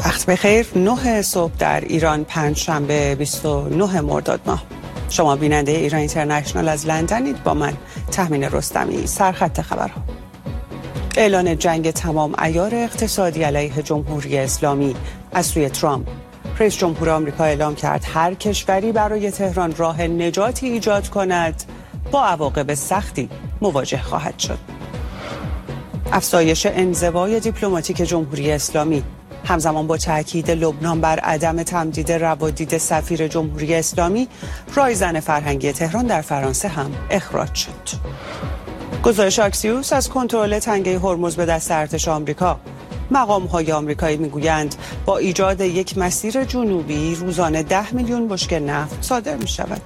وقت بخیر. 9 صبح در ایران، پنجشنبه 29 مرداد ماه. شما بیننده ایران اینترنشنال از لندنید. با من تهمین رستمی. سرخط خبرها: اعلان جنگ تمام عیار اقتصادی علیه جمهوری اسلامی از سوی ترامپ. رئیس جمهور آمریکا اعلام کرد هر کشوری برای تهران راه نجاتی ایجاد کند با عواقب سختی مواجه خواهد شد. افزایش انزوای دیپلماتیک جمهوری اسلامی همزمان با تاکید لبنان بر عدم تمدید روادید سفیر جمهوری اسلامی، رایزن فرهنگی تهران در فرانسه هم اخراج شد. گزارش آکسیوس از کنترل تنگه هرمز به دست ارتش آمریکا. مقام‌های آمریکایی میگویند با ایجاد یک مسیر جنوبی روزانه 10 میلیون بشکه نفت صادر می‌شود.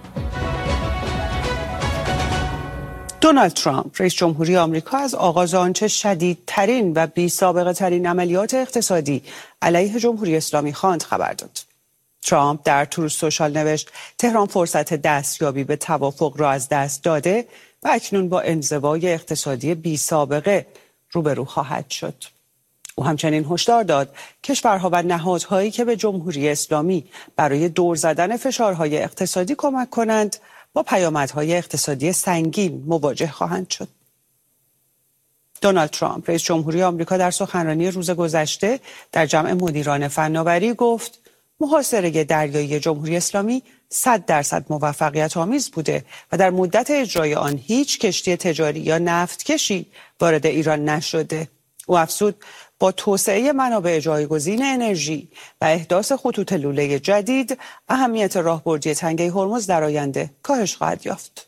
دونالد ترامپ، رئیس جمهوری آمریکا، از آغاز آنچه شدیدترین و بی‌سابقه‌ترین عملیات اقتصادی علیه جمهوری اسلامی خواند خبر داد. ترامپ در تروث سوشال نوشت تهران فرصت دستیابی به توافق را از دست داده و اکنون با انزوای اقتصادی بی‌سابقه روبرو خواهد شد. او همچنین هشدار داد کشورها و نهادهایی که به جمهوری اسلامی برای دور زدن فشارهای اقتصادی کمک کنند با پیامدهای اقتصادی سنگین مواجه خواهند شد. دونالد ترامپ، رئیس جمهوری آمریکا، در سخنرانی روز گذشته در جمع مدیران فناوری گفت محاصره دریایی جمهوری اسلامی 100% موفقیت آمیز بوده و در مدت اجرای آن هیچ کشتی تجاری یا نفتکشی وارد ایران نشده. او افزود با توسعه منابع جایگزین انرژی و احداث خطوط لوله جدید، اهمیت راهبردی تنگه هرمز در آینده کاهش خواهد یافت.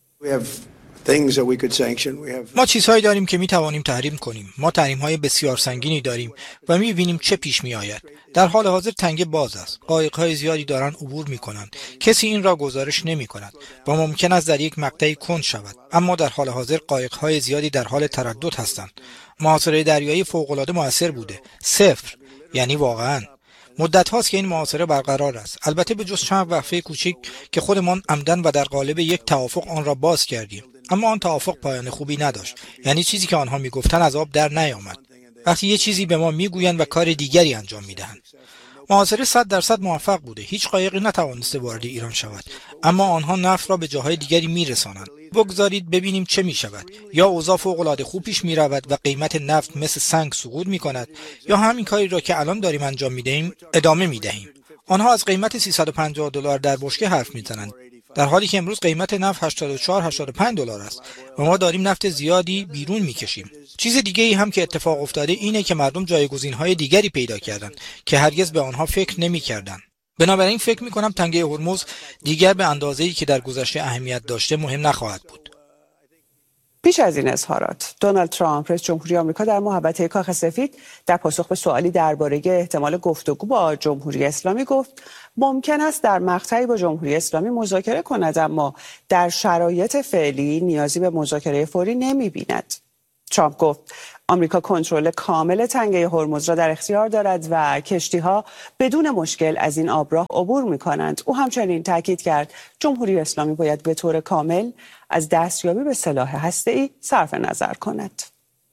ما چیزهایی داریم که می توانیم تحریم کنیم. ما تحریم‌های بسیار سنگینی داریم و می بینیم چه پیش می آید. در حال حاضر تنگه باز است. قایق‌های زیادی دارند عبور می کنند. کسی این را گزارش نمی کند و ممکن است در یک مقطعی کند شود. اما در حال حاضر قایق‌های زیادی در حال تردد هستند. محاصره دریایی فوق‌العاده مؤثر بوده. 0، یعنی واقعاً مدت هاست که این محاصره برقرار است. البته به جز چند وقفه کوچک که خودمان عمدن و در قالب یک توافق آن را باز کردیم، اما آن توافق پایان خوبی نداشت. یعنی چیزی که آنها میگفتند از آب در نیامد. وقتی یه چیزی به ما میگویند و کار دیگری انجام میدهند. محاصره 100% موفق بوده. هیچ قایقی نتوانسته وارد ایران شود، اما آنها نفت را به جاهای دیگری میرسانند. بگذارید ببینیم چه میشود. یا اوضاع فوق‌العاده خوب پیش میرود و قیمت نفت مثل سنگ سقوط میکند، یا همین کاری را که الان داریم انجام میدهیم ادامه میدهیم. آنها از قیمت $350 در بشکه حرف میزنند، در حالی که امروز قیمت نفت $84-85 است و ما داریم نفت زیادی بیرون میکشیم. چیز دیگه ای هم که اتفاق افتاده اینه که مردم جایگزین‌های دیگری پیدا کردند که هرگز به آنها فکر نمی‌کردند. بنابراین فکر می‌کنم تنگه هرمز دیگر به اندازه‌ای که در گذشته اهمیت داشته مهم نخواهد بود. پیش از این اظهارات، دونالد ترامپ، رئیس جمهوری آمریکا، در محوطه کاخ سفید در پاسخ به سوالی درباره احتمال گفتگو با جمهوری اسلامی گفت ممکن است در مقطعی با جمهوری اسلامی مذاکره کند، اما در شرایط فعلی نیازی به مذاکره فوری نمی‌بیند. ترامپ گفت آمریکا کنترل کامل تنگه هرمز را در اختیار دارد و کشتی‌ها بدون مشکل از این آبراه عبور می‌کنند. او همچنین تاکید کرد جمهوری اسلامی باید به طور کامل از دستیابی به سلاح هسته‌ای صرف نظر کند.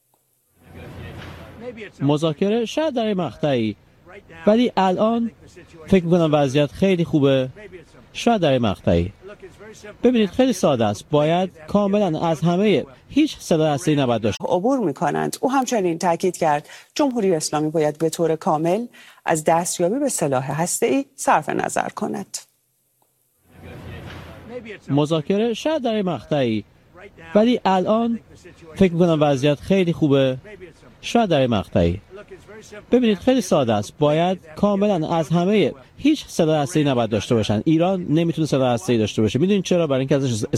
مذاکره شاید در مقطعی، ولی الان فکر می‌کنم وضعیت خیلی خوبه. شاید در مقطعی. ببینید خیلی ساده است. باید کاملا از همه هیچ سلاح هسته‌ای نباید داشت عبور می‌کنند. او همچنین تاکید کرد جمهوری اسلامی باید به طور کامل از دستیابی به سلاح هسته‌ای صرف نظر کند. مذاکره شاید در مقطعی، ولی الان فکر می‌کنم وضعیت خیلی خوبه. شاید در مقطعی. ببینید خیلی ساده است. باید کاملا از همه هیچ سلاح هسته‌ای نباید داشته باشن. ایران نمیتونه سلاح هسته‌ای داشته باشه. میدونید چرا؟ برای اینکه ازش